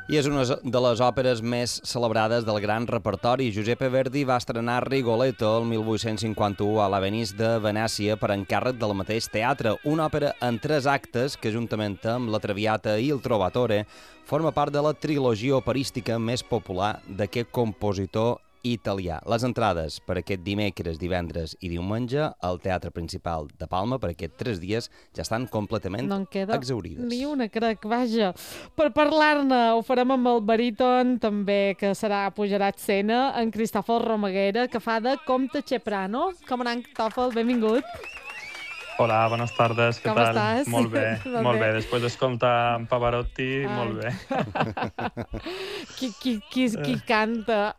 I és una de les òperes més celebrades del gran repertori. Giuseppe Verdi va estrenar Rigoletto el 1851 a la Venise de Venècia per encàrrec del mateix teatre, una òpera en 3 actes que, juntament amb La Traviata i El Trovatore, forma part de la trilogia operística més popular d'aquest compositor italià. Les entrades per aquest dimecres, divendres i diumenge al Teatre Principal de Palma per aquests 3 dies ja estan completament no en queda exhaurides. Ni una, crec, vaja. Per parlar-ne ho farem amb el baríton, també, que pujarà a escena, en Cristòfol Romaguera, que fa de Comte Ceprano. Com anant, Cristòfol? Benvingut. Hola, bones tardes, què Com tal? estàs? Molt bé, Molt bé. Després d'escoltar en Pavarotti, molt bé. Qui canta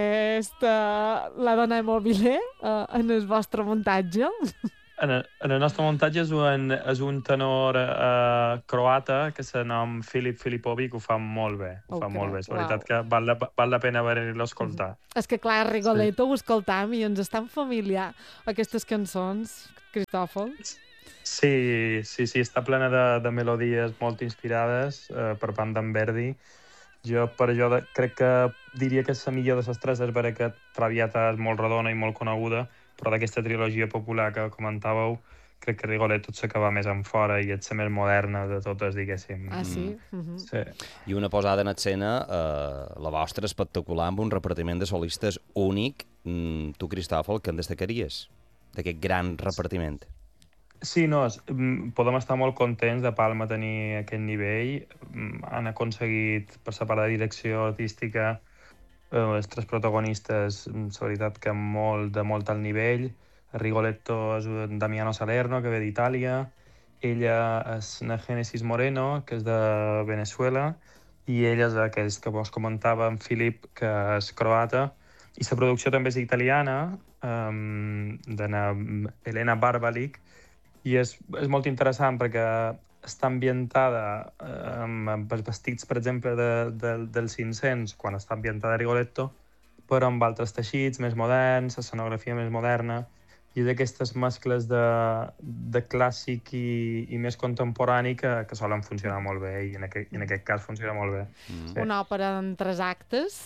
la dona mobile en el vostre muntatge? En el nostre muntatge és un tenor croata que se nom Filip Filipovic, ho fa molt bé. És veritat que val la pena haver-lo escoltar. És que, clar, Rigoletto ho escoltam i ens estan familiar aquestes cançons, Cristòfol. Sí, està plena de melodies molt inspirades per part d'en Verdi. Jo crec que diria que la millor de les 3 és vera que Traviata és molt redona i molt coneguda, però d'aquesta trilogia popular que comentàveu, crec que Rigoletto és la que va més en fora i és la més moderna de totes, diguéssim. Ah, sí? Sí. I una posada en escena, la vostra, espectacular, amb un repartiment de solistes únic. Tu, Cristòfol, què en destacaries d'aquest gran repartiment? Sí, podem estar molt contents de Palma tenir aquest nivell. Han aconseguit, per la part de direcció artística, els 3 protagonistes, la veritat que de molt alt nivell. Rigoletto és un Damiano Salerno, que ve d'Itàlia. Ella és una Génesis Moreno, que és de Venezuela. I ell és aquell que vos comentava, en Filip, que és croata. I la producció també és italiana, d'una Elena Barbalic. I és molt interessant perquè està ambientada amb els vestits, per exemple, del 500, quan està ambientada a Rigoletto, però amb altres teixits més moderns, escenografia més moderna, i d'aquestes mescles de clàssic i més contemporani que solen funcionar molt bé, i en aquest cas funciona molt bé. Sí. Una òpera en 3 actes.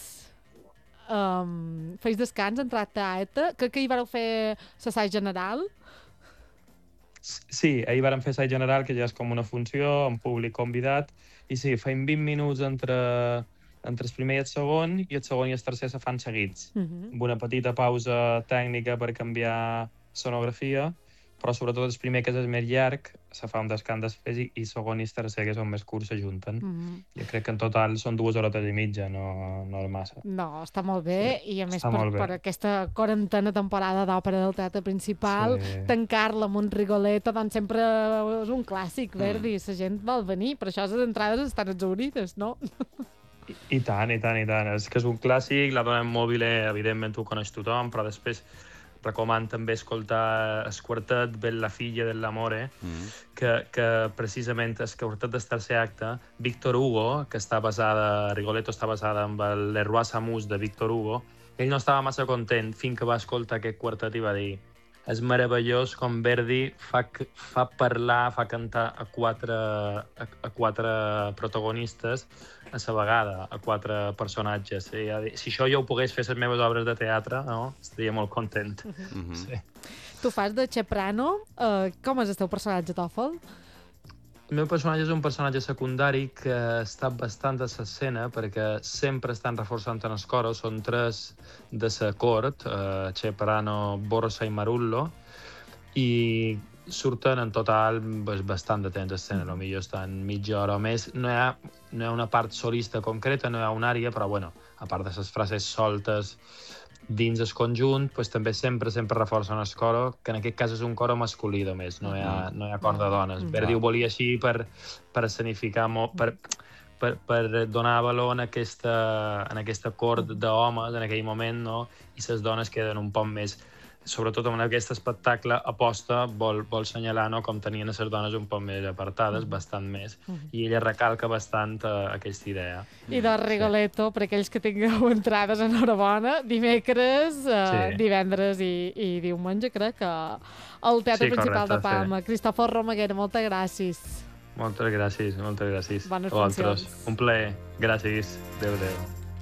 Feis descans, entrat a ETA. Crec que hi vareu fer l'assaig general. Sí, ahir vàrem fer assaig general, que ja és com una funció, amb públic convidat, i sí, feim 20 minuts entre el primer i el segon i el tercer se fan seguits, amb una petita pausa tècnica per canviar sonografia, però sobretot el primer, que és el més llarg, se fa un descans després, i segon i el tercer, que són més curts, s'ajunten. Jo crec que en total són 2 hores i mitja, no és massa. No, està molt bé, sí, i a més per aquesta quarantena temporada d'òpera del Teatre Principal, tancar-la amb un Rigoletto, doncs sempre és un clàssic, Verdi, la gent vol venir, per això les entrades estan exhaurides, no? I tant. És que és un clàssic, la dona mòbile, evidentment ho coneix tothom, però després recomano també escoltar el quartet Bella Figlia dell'Amore, que precisament el quartet del tercer acte, Victor Hugo, que Rigoletto està basada en el Le Roi Samus de Victor Hugo, ell no estava massa content fins que va escoltar aquest quartet i va dir: és meravellós com Verdi fa parlar, fa cantar a 4 protagonistes a la vegada, a 4 personatges. Si això jo ho pogués fer a les meves obres de teatre, no? Estaria molt content. Sí. Tu fas de Ceprano. Com és el teu personatge, Tòfol? El meu personatge és un personatge secundari que està bastant a l'escena perquè sempre estan reforçant en el coro. Són 3 de la cort, Ceprano, Borsa i Marullo, i surten en total bastant de temps a escena, potser estan mitja hora o més. No hi ha una part solista concreta, no hi ha una àrea, però bueno, a part de les frases soltes dins el conjunt, també sempre reforcen el coro, que en aquest cas és un coro masculí només, no hi ha cor de dones. Verdi ho volia així per escenificar molt, per donar valor en aquesta cort d'homes en aquell moment, no? I les dones queden un poc més, sobretot en aquest espectacle, aposta, vol assenyalar, no?, com tenien les dones un poc més apartades, bastant més, i ella recalca bastant aquesta idea. I de Rigoletto, per aquells que tingueu entrades, enhorabona, dimecres, divendres i diumenge, crec, al Teatre Principal de Palma. Cristòfol Romaguera, moltes gràcies. Moltes gràcies. Bones funcions. Un plaer. Gràcies. Adéu.